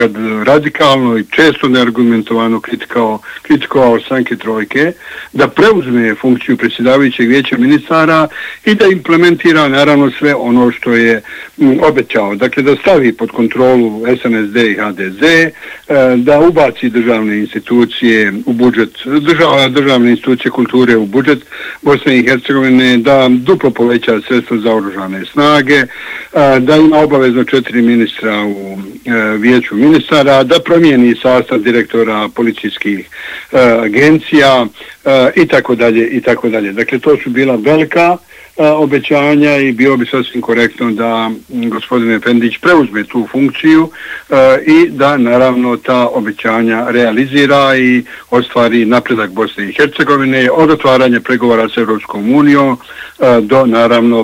kad radikalno i često neargumentovano kritikovao stranke trojke, da preuzme funkciju predsjedavajućeg vijeća ministara i da implementira naravno sve ono što je obećao. Dakle, da stavi pod kontrolu SNSD i HDZ, da ubaci državne institucije u budžet, državne institucije kulture u budžet Bosne i Hercegovine, da duplo poveća sredstva za oružane snage, da ima obavezno 4 ministra u vijeću ministara, da promijeni sastav direktora policijskih agencija i tako dalje i tako dalje. Dakle, to su bila velika obećanja i bio bi sasvim korektno da gospodin Efendić preuzme tu funkciju i da naravno ta obećanja realizira i ostvari napredak Bosne i Hercegovine od otvaranja pregovora s Europskom unijom do naravno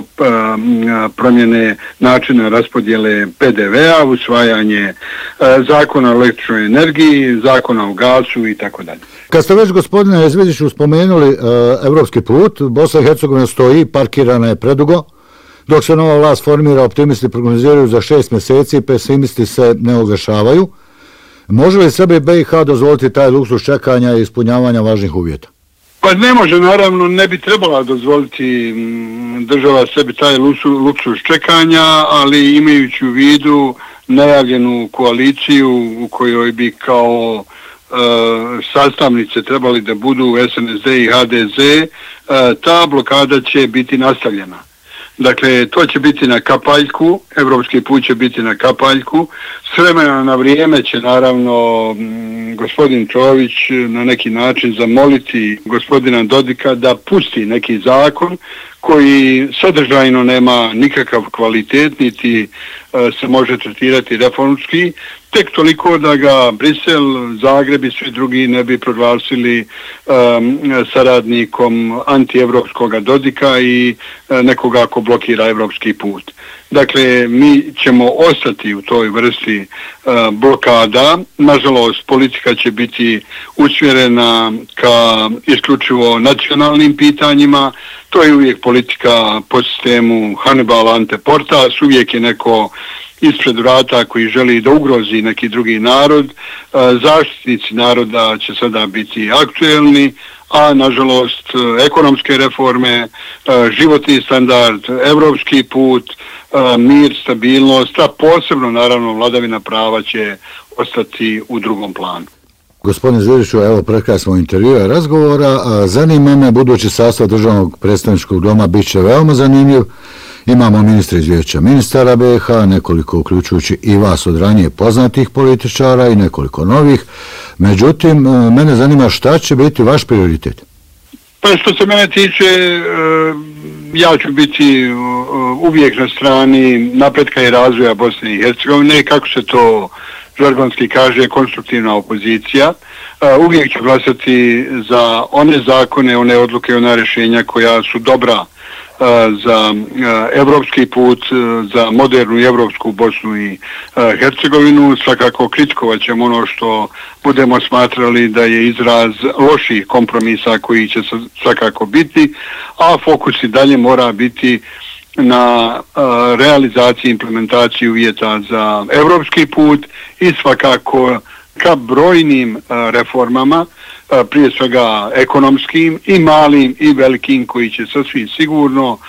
promjene načina raspodjele PDV-a, usvajanje zakona o električnoj energiji, zakona o gasu i tako dalje. Kad ste već, gospodine Ezvediću, spomenuli evropski put, Bosna i Hercegovina stoji, parkirana je predugo. Dok se nova vlast formira, optimisti prognoziraju za 6 mjeseci, pesimisti se ne oglašavaju. Može li sebi BiH dozvoliti taj luksuz čekanja i ispunjavanja važnih uvjeta? Pa ne može, naravno, ne bi trebala dozvoliti država sebi taj luksuz čekanja, ali imajući u vidu najavljenu koaliciju u kojoj bi kao sastavnice trebali da budu SNSD i HDZ, ta blokada će biti nastavljena. Dakle, to će biti na kapaljku, evropski put će biti na kapaljku, s vremena na vrijeme će naravno gospodin Čović na neki način zamoliti gospodina Dodika da pusti neki zakon koji sadržajno nema nikakav kvalitet, niti se može tretirati reformski, tek toliko da ga Brisel, Zagreb i svi drugi ne bi proglasili saradnikom antievropskog Dodika i nekoga ko blokira evropski put. Dakle, mi ćemo ostati u toj vrsti blokada. Nažalost, politika će biti usmjerena ka isključivo nacionalnim pitanjima. To je uvijek politika po sistemu Hannibal ante portas, uvijek je neko ispred vrata koji želi da ugrozi neki drugi narod. Zaštitnici naroda će sada biti aktuelni, a nažalost ekonomske reforme, životni standard, evropski put, mir, stabilnost, a posebno naravno vladavina prava će ostati u drugom planu. Gospodine Zviriću, evo pred smo intervjua razgovora, zanima me, budući sastav državnog predstavničkog doma bit će veoma zanimljiv. Imamo ministra iz vijeća ministara BiH, nekoliko uključujući i vas od ranije poznatih političara i nekoliko novih. Međutim, mene zanima šta će biti vaš prioritet? Pa što se mene tiče, ja ću biti uvijek na strani napretka i razvoja Bosne i Hercegovine, kako se to žargonski kaže, konstruktivna opozicija. Uvijek ću glasati za one zakone, one odluke, ona rješenja koja su dobra za evropski put, za modernu evropsku Bosnu i Hercegovinu. Svakako kritikovat ćemo ono što budemo smatrali da je izraz loših kompromisa koji će svakako biti, a fokus i dalje mora biti na realizaciji implementaciji uvjeta za evropski put i svakako ka brojnim reformama, prije svega ekonomskim i malim i velikim, koji će sasvim sigurno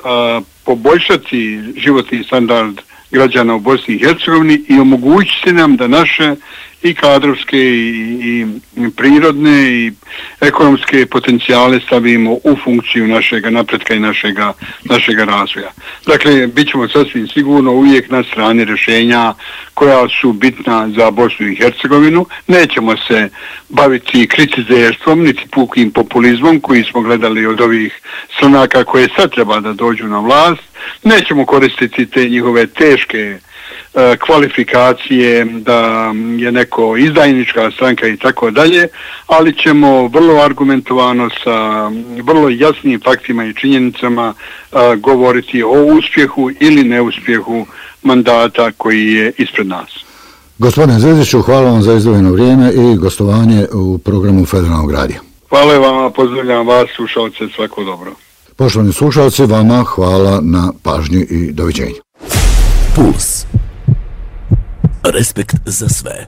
poboljšati životni standard građana u Bosni i Hercegovini i omogućiti nam da naše i kadrovske i prirodne i ekonomske potencijale stavimo u funkciju našega napretka i našega razvoja. Dakle, bit ćemo sasvim sigurno uvijek na strani rješenja koja su bitna za Bosnu i Hercegovinu. Nećemo se baviti kritizerstvom niti pukim populizmom koji smo gledali od ovih stranaka koje sad treba da dođu na vlast. Nećemo koristiti te njihove teške kvalifikacije da je neko izdajnička stranka i tako dalje, ali ćemo vrlo argumentovano sa vrlo jasnim faktima i činjenicama govoriti o uspjehu ili neuspjehu mandata koji je ispred nas. Gospodine Zvizdiću, hvala vam za izdvojeno vrijeme i gostovanje u programu Federalnog radija. Hvala vama, pozdravljam vas, slušalce, svako dobro. Poštovani slušalci, vama hvala na pažnji i doviđenju. Puls. Respekt za sve.